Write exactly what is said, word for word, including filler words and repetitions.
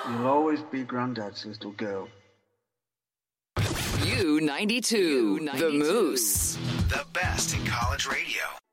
You'll always be Granddad's little girl. U ninety-two, the Moose. The best in college radio.